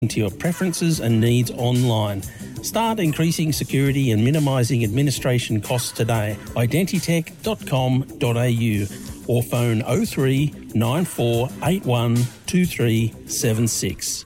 to your preferences and needs online. Start increasing security and minimising administration costs today. Identitech.com.au or phone 03 9481 2376.